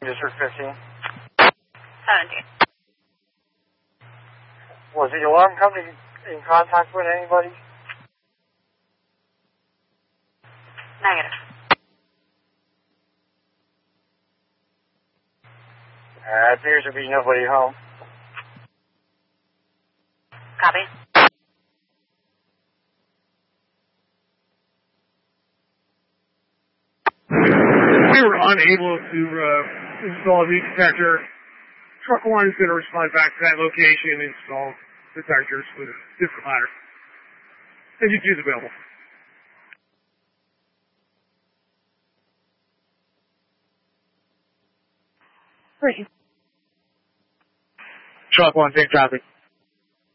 District 15. 17. Was the alarm company in contact with anybody? Negative. Appears to be nobody home. Copy. We were unable to install a leak detector. Truck 1 is going to respond back to that location and install detectors with a different ladder. And you choose available. Thank you. Truck 1, take traffic.